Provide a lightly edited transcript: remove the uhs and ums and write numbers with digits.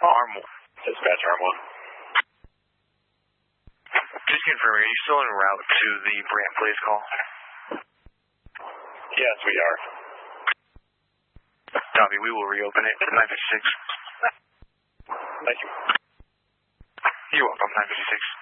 Arm 1. Dispatch Arm 1. Just confirm, are you still en route to the Brant Place call? Yes, we are. Copy, we will reopen it at 9:56. Thank you. You're welcome, 9:56.